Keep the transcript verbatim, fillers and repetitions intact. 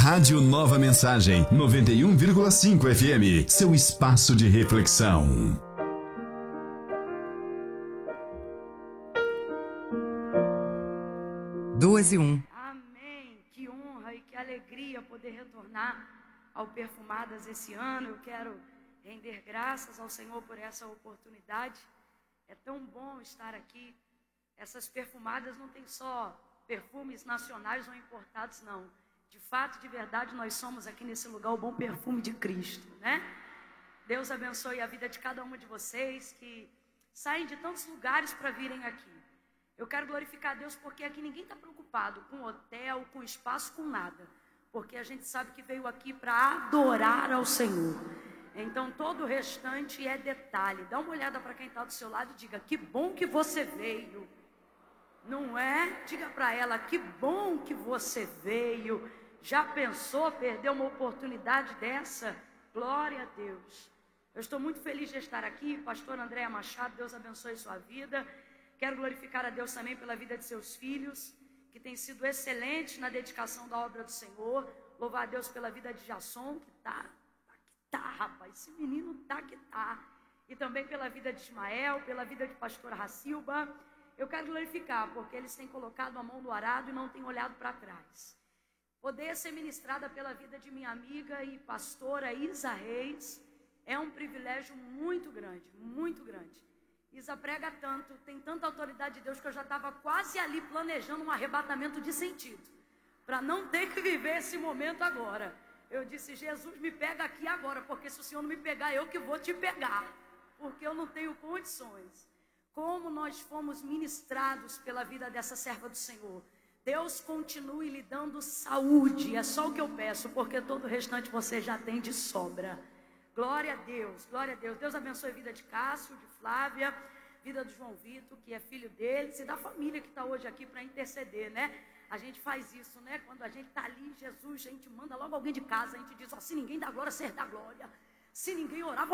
Rádio Nova Mensagem, noventa e um vírgula cinco F M, seu espaço de reflexão. Duas e um. Amém. Que honra e que alegria poder retornar ao Perfumadas esse ano. Eu quero render graças ao Senhor por essa oportunidade. É tão bom estar aqui. Essas perfumadas não tem só perfumes nacionais ou importados, não. De fato, de verdade, nós somos aqui nesse lugar o bom perfume de Cristo, né? Deus abençoe a vida de cada uma de vocês que saem de tantos lugares para virem aqui. Eu quero glorificar a Deus porque aqui ninguém está preocupado com hotel, com espaço, com nada. Porque a gente sabe que veio aqui para adorar ao Senhor. Então todo o restante é detalhe. Dá uma olhada para quem está do seu lado e diga: que bom que você veio. Não é? Diga para ela: que bom que você veio. Já pensou perder uma oportunidade dessa? Glória a Deus. Eu estou muito feliz de estar aqui. Pastor Andréa Machado, Deus abençoe sua vida. Quero glorificar a Deus também pela vida de seus filhos, que têm sido excelentes na dedicação da obra do Senhor. Louvar a Deus pela vida de Jasson, que tá, tá que tá, rapaz. Esse menino tá que tá. E também pela vida de Ismael, pela vida de pastora Racilba. Eu quero glorificar, porque eles têm colocado a mão no arado e não têm olhado para trás. Poder ser ministrada pela vida de minha amiga e pastora Isa Reis é um privilégio muito grande, muito grande. Isa prega tanto, tem tanta autoridade de Deus que eu já estava quase ali planejando um arrebatamento de sentido, para não ter que viver esse momento agora. Eu disse: Jesus, me pega aqui agora, porque se o Senhor não me pegar, eu que vou te pegar, porque eu não tenho condições. Como nós fomos ministrados pela vida dessa serva do Senhor. Deus continue lhe dando saúde, é só o que eu peço, porque todo o restante você já tem de sobra. Glória a Deus, glória a Deus. Deus abençoe a vida de Cássio, de Flávia, vida do João Vitor, que é filho deles, e da família que está hoje aqui para interceder, né? A gente faz isso, né? Quando a gente está ali, Jesus, a gente manda logo alguém de casa, a gente diz: ó, se ninguém dá glória, ser dá glória. Se ninguém orar,